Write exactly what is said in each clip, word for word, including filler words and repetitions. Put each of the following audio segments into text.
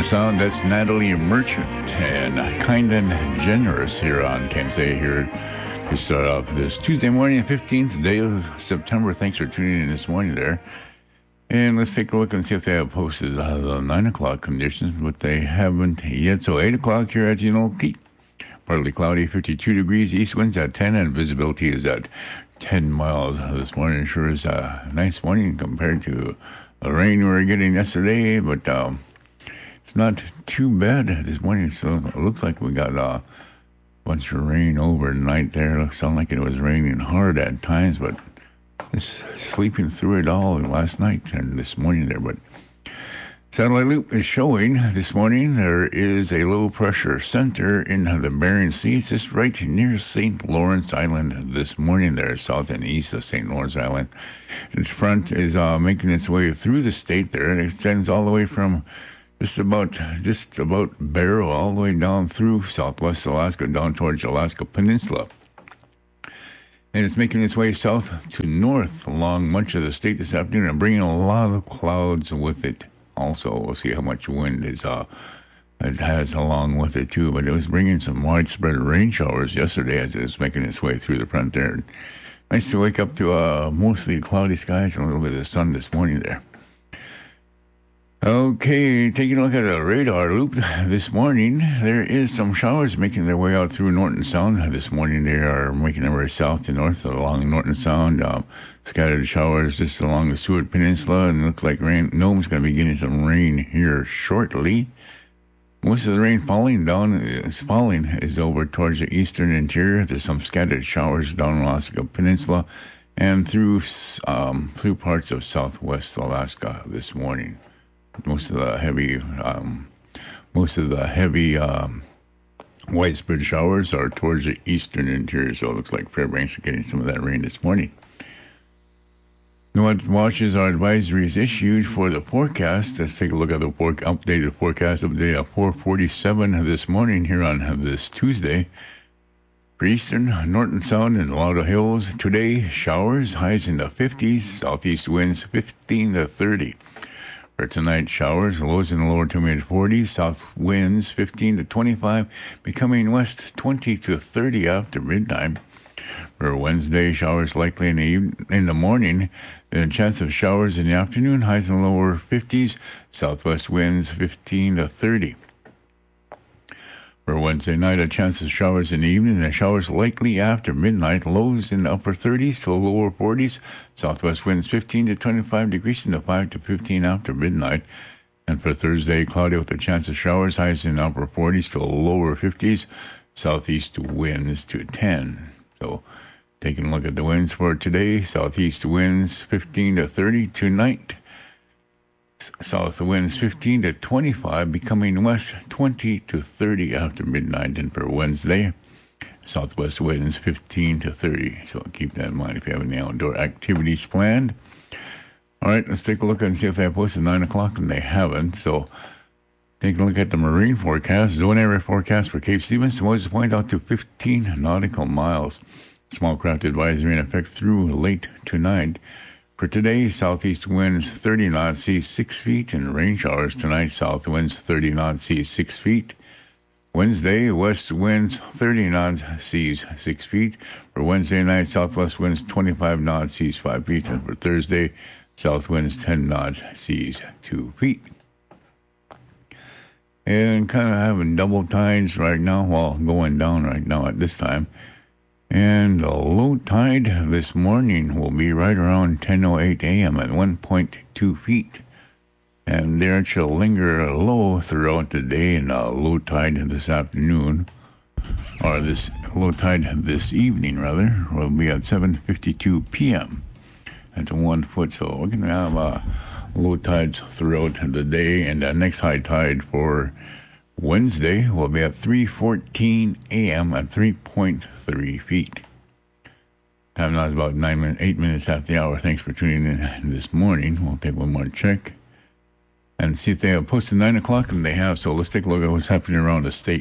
Sound. That's Natalie Merchant and Kind and Generous here on Can't Say here to start off this Tuesday morning, fifteenth day of September. Thanks for tuning in this morning there. And let's take a look and see if they have posted uh, the nine o'clock conditions, but they haven't yet. So eight o'clock here at Genoke. Partly cloudy, fifty-two degrees, east winds at ten, and visibility is at ten miles this morning. Sure is a nice morning compared to the rain we were getting yesterday, but um, it's not too bad this morning. So it looks like we got a bunch of rain overnight there. It sounded like it was raining hard at times, but just sleeping through it all last night and this morning there. But satellite loop is showing this morning there is a low pressure center in the Bering Sea. It's just right near Saint Lawrence Island this morning there, south and east of Saint Lawrence Island. Its front is uh, making its way through the state there, and it extends all the way from just about just about Barrow all the way down through southwest Alaska, down towards Alaska Peninsula. And it's making its way south to north along much of the state this afternoon and bringing a lot of clouds with it. Also, we'll see how much wind is uh, it has along with it, too. But it was bringing some widespread rain showers yesterday as it was making its way through the front there. Nice to wake up to uh, mostly cloudy skies and a little bit of sun this morning there. Okay, taking a look at the radar loop this morning, there is some showers making their way out through Norton Sound this morning. They are making their way south to north along Norton Sound. Um, scattered showers just along the Seward Peninsula, and it looks like rain. Nome's going to be getting some rain here shortly. Most of the rain falling down is falling is over towards the eastern interior. There's some scattered showers down Alaska Peninsula and through um, through parts of southwest Alaska this morning. Most of the heavy, um, most of the heavy um, widespread showers are towards the eastern interior, so it looks like Fairbanks is getting some of that rain this morning. NOAA watches are advisories issued for the forecast. Let's take a look at the for- updated forecast update at four forty-seven this morning here on this Tuesday. For eastern, Norton Sound and Lauder Hills, today showers, highs in the fifties, southeast winds fifteen to thirty. For tonight, showers, lows in the lower to mid forties, south winds fifteen to twenty-five, becoming west twenty to thirty after midnight. For Wednesday, showers likely in the even, in the morning, then a chance of showers in the afternoon, highs in the lower fifties, southwest winds fifteen to thirty. For Wednesday night, a chance of showers in the evening, and showers likely after midnight, lows in the upper thirties to lower forties, southwest winds fifteen to twenty-five degrees in the five to fifteen after midnight. And for Thursday, cloudy with a chance of showers, highs in the upper forties to lower fifties, southeast winds to ten. So, taking a look at the winds for today, southeast winds fifteen to thirty tonight. South winds fifteen to twenty-five, becoming west twenty to thirty after midnight. And for Wednesday, southwest winds fifteen to thirty. So keep that in mind if you have any outdoor activities planned. All right, let's take a look and see if they have posted nine o'clock, and they haven't. So take a look at the marine forecast. Zone area forecast for Cape Stevens was point out to fifteen nautical miles. Small craft advisory in effect through late tonight. For today, southeast winds thirty knots, seas six feet, and rain showers tonight, south winds thirty knots, seas six feet. Wednesday, west winds thirty knots, seas six feet. For Wednesday night, southwest winds twenty-five knots, seas five feet. And for Thursday, south winds ten knots, seas two feet. And kind of having double tides right now, well, going down right now at this time. And the low tide this morning will be right around ten oh eight a.m. at one point two feet. And there it shall linger low throughout the day, and a low tide this afternoon, or this low tide this evening, rather, will be at seven fifty-two p.m. That's one foot, so we're going to have uh, low tides throughout the day, and the next high tide for Wednesday will be at three fourteen a.m. at three point three feet. Time now is about nine minutes, eight minutes after the hour. Thanks for tuning in this morning. We'll take one more check and see if they have posted nine o'clock, and they have. So let's take a look at what's happening around the state.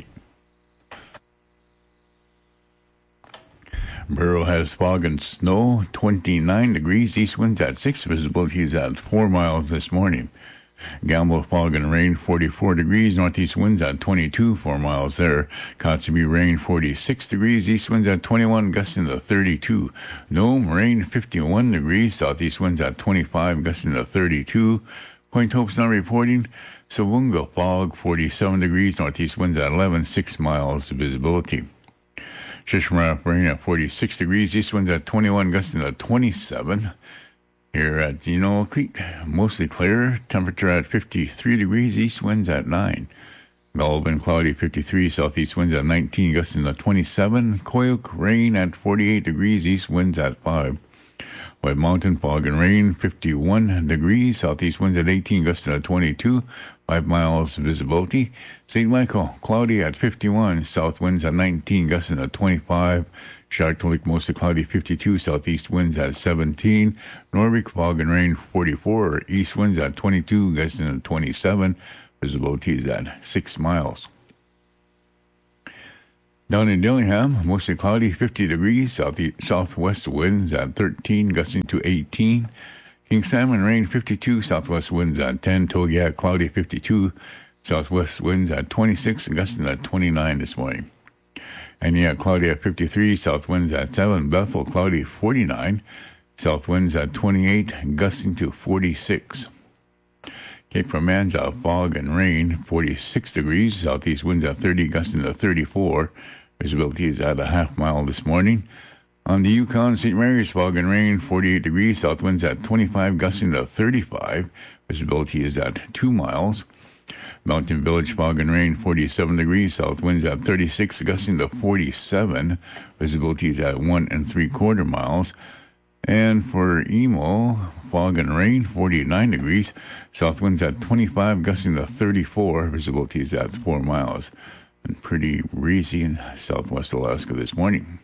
Barrow has fog and snow, twenty-nine degrees, east winds at six, visibility is at four miles this morning. Gamble, fog and rain, forty-four degrees. Northeast winds at twenty-two, four miles there. Kotzebue, rain, forty-six degrees. East winds at twenty-one, gusting to thirty-two. Nome, rain, fifty-one degrees. Southeast winds at twenty-five, gusting to thirty-two. Point Hope's not reporting. Sawunga, fog, forty-seven degrees. Northeast winds at eleven, six miles visibility. Shishmaref, rain at forty-six degrees. East winds at twenty-one, gusting to twenty-seven. Here at Genoa Creek, mostly clear. Temperature at fifty-three degrees. East winds at nine. Melbourne, cloudy, fifty-three. Southeast winds at nineteen, gusting to twenty-seven. Koyuk, rain at forty-eight degrees. East winds at five. White Mountain, fog and rain, fifty-one degrees. Southeast winds at eighteen, gusting to twenty-two. five miles visibility. Saint Michael, cloudy at fifty-one. South winds at nineteen, gusting to twenty-five. Sharktolik, mostly cloudy, fifty-two. Southeast winds at seventeen. Norwich, fog and rain, forty-four. East winds at twenty-two, gusting to twenty-seven. Visibility is at six miles. Down in Dillingham, mostly cloudy, fifty degrees. South southwest winds at thirteen, gusting to eighteen. King Salmon, rain, fifty-two. Southwest winds at ten. Togiak, cloudy, fifty-two. Southwest winds at twenty-six, gusting at twenty-nine this morning. And yet, cloudy at fifty-three, south winds at seven. Bethel, cloudy, forty-nine. South winds at twenty-eight, gusting to forty-six. Cape Romanza, fog and rain, forty-six degrees. Southeast winds at thirty, gusting to thirty-four. Visibility is at a half mile this morning. On the Yukon, Saint Mary's, fog and rain, forty-eight degrees. South winds at twenty-five, gusting to thirty-five. Visibility is at two miles. Mountain Village, fog and rain, forty-seven degrees. South winds at thirty-six, gusting to forty-seven. Visibility is at one and three quarter miles. And for Emo, fog and rain, forty-nine degrees. South winds at twenty-five, gusting to thirty-four. Visibility is at four miles. And pretty breezy in southwest Alaska this morning.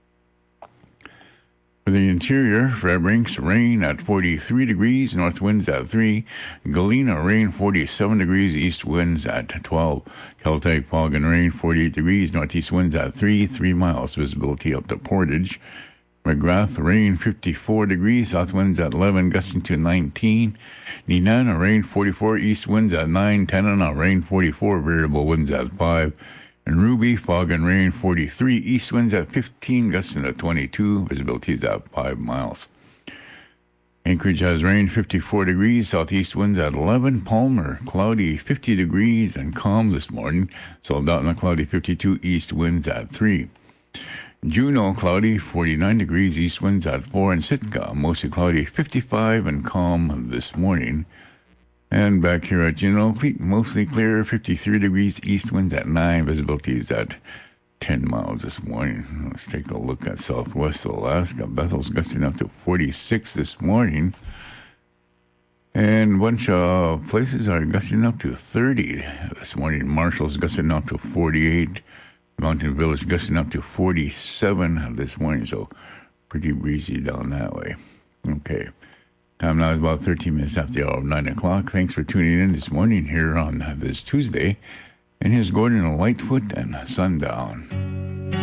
For the interior, Fairbanks, rain at forty-three degrees, north winds at three. Galena, rain, forty-seven degrees, east winds at twelve. Caltech, fog and rain, forty-eight degrees, northeast winds at three, three miles, visibility up to Portage. McGrath, rain, fifty-four degrees, south winds at eleven, gusting to nineteen. Nenana, rain, forty-four, east winds at nine. Tanana, rain, forty-four, variable winds at five. And Ruby, fog and rain, forty-three. East winds at fifteen, gusting to twenty-two. Visibility is at five miles. Anchorage has rain, fifty-four degrees. Southeast winds at eleven. Palmer, cloudy, fifty degrees and calm this morning. Soldotna, cloudy, fifty-two. East winds at three. Juneau, cloudy, forty-nine degrees. East winds at four. And Sitka, mostly cloudy, fifty-five and calm this morning. And back here at Juneau Creek, mostly clear, fifty-three degrees, east winds at nine, visibility is at ten miles this morning. Let's take a look at southwest Alaska. Bethel's gusting up to forty-six this morning. And a bunch of places are gusting up to thirty this morning. Marshall's gusting up to forty-eight. Mountain Village gusting up to forty-seven this morning, so pretty breezy down that way. Okay. Time now is about thirteen minutes after the hour of nine o'clock. Thanks for tuning in this morning here on this Tuesday. And here's Gordon Lightfoot and Sundown.